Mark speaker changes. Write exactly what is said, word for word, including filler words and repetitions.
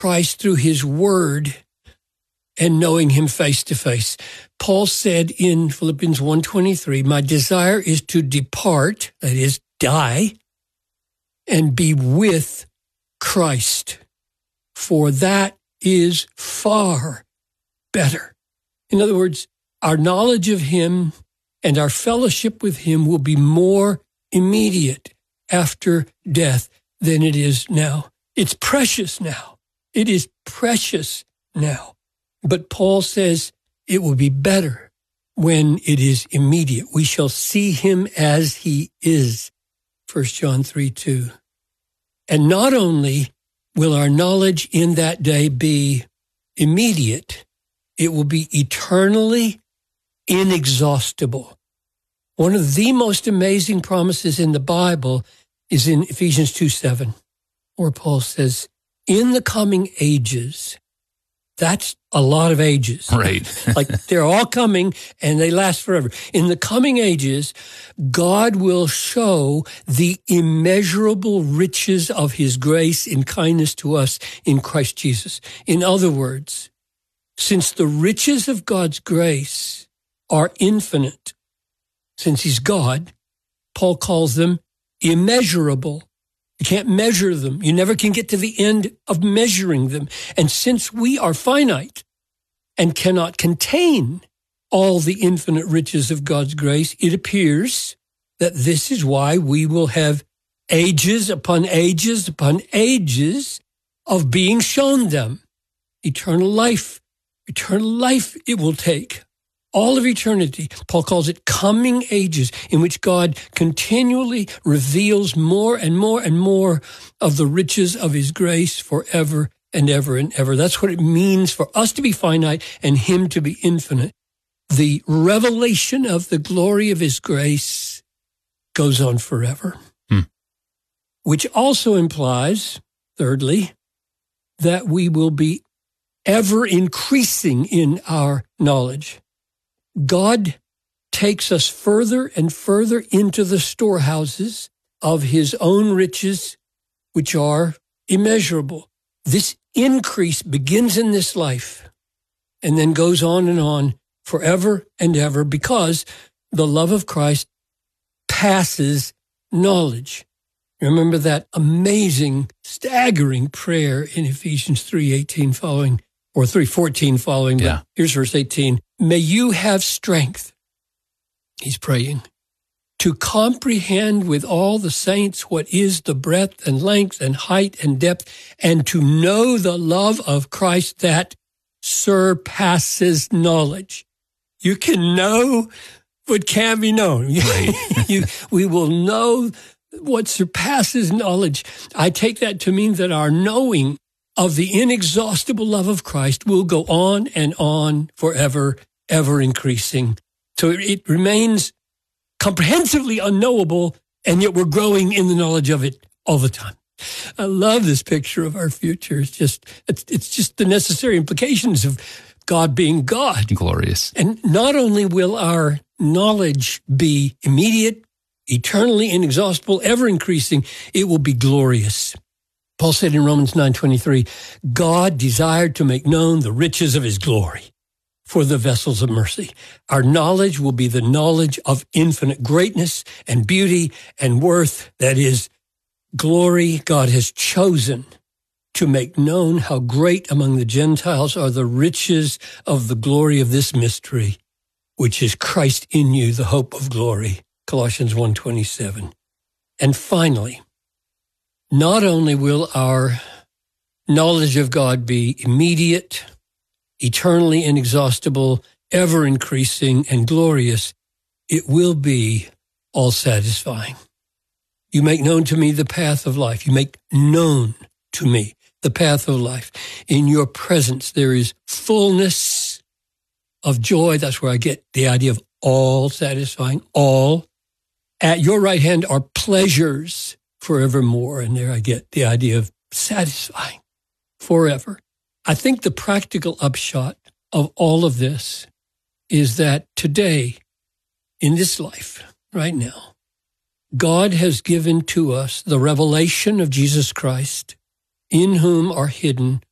Speaker 1: Christ through his word and knowing him face to face. Paul said in Philippians one twenty-three, my desire is to depart, that is, die, and be with Christ, for that is far better. In other words, our knowledge of him and our fellowship with him will be more immediate after death than it is now. It's precious now. It is precious now. But Paul says it will be better when it is immediate. We shall see him as he is, First John three two. And not only will our knowledge in that day be immediate, it will be eternally inexhaustible. One of the most amazing promises in the Bible is in Ephesians two seven, where Paul says, in the coming ages, that's a lot of ages.
Speaker 2: Right.
Speaker 1: Like they're all coming and they last forever. In the coming ages, God will show the immeasurable riches of his grace and kindness to us in Christ Jesus. In other words, since the riches of God's grace are infinite, since he's God, Paul calls them immeasurable. You can't measure them. You never can get to the end of measuring them. And since we are finite and cannot contain all the infinite riches of God's grace, it appears that this is why we will have ages upon ages upon ages of being shown them. Eternal life, eternal life it will take. All of eternity. Paul calls it coming ages, in which God continually reveals more and more and more of the riches of his grace forever and ever and ever. That's what it means for us to be finite and him to be infinite. The revelation of the glory of his grace goes on forever, hmm. which also implies, thirdly, that we will be ever increasing in our knowledge. God takes us further and further into the storehouses of his own riches, which are immeasurable. This increase begins in this life and then goes on and on forever and ever because the love of Christ passes knowledge. Remember that amazing, staggering prayer in Ephesians three eighteen following, or three fourteen following.
Speaker 2: Yeah.
Speaker 1: But here's verse eighteen. May you have strength, he's praying, to comprehend with all the saints what is the breadth and length and height and depth, and to know the love of Christ that surpasses knowledge. You can know what can be known.
Speaker 2: Right.
Speaker 1: you, we will know what surpasses knowledge. I take that to mean that our knowing of the inexhaustible love of Christ will go on and on forever, ever increasing. So it remains comprehensively unknowable, and yet we're growing in the knowledge of it all the time. I love this picture of our future. It's just, it's, it's just the necessary implications of God being God.
Speaker 2: Glorious.
Speaker 1: And not only will our knowledge be immediate, eternally inexhaustible, ever increasing, it will be glorious. Paul said in Romans nine twenty-three, God desired to make known the riches of his glory for the vessels of mercy. Our knowledge will be the knowledge of infinite greatness and beauty and worth. That is, glory. God has chosen to make known how great among the Gentiles are the riches of the glory of this mystery, which is Christ in you, the hope of glory. Colossians one twenty-seven. And finally, not only will our knowledge of God be immediate, eternally inexhaustible, ever increasing, and glorious, it will be all satisfying. You make known to me the path of life. You make known to me the path of life. In your presence, there is fullness of joy. That's where I get the idea of all satisfying, all. At your right hand are pleasures forevermore. And there I get the idea of satisfying forever. I think the practical upshot of all of this is that today, in this life, right now, God has given to us the revelation of Jesus Christ, in whom are hidden